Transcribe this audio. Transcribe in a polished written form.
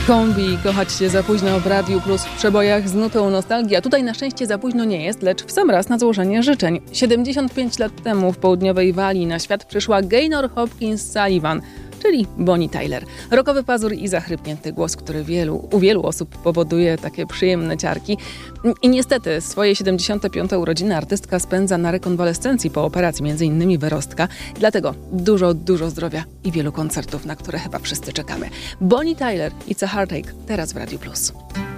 Kombi, kochać się za późno w Radiu Plus w przebojach z nutą nostalgia. Tutaj na szczęście za późno nie jest, lecz w sam raz na złożenie życzeń. 75 lat temu w południowej Walii na świat przyszła Gaynor Hopkins Sullivan, czyli Bonnie Tyler. Rockowy pazur i zachrypnięty głos, który u wielu osób powoduje takie przyjemne ciarki. I niestety swoje 75. urodziny artystka spędza na rekonwalescencji po operacji, m.in. wyrostka. Dlatego dużo zdrowia i wielu koncertów, na które chyba wszyscy czekamy. Bonnie Tyler, It's a Heartache, teraz w Radiu Plus.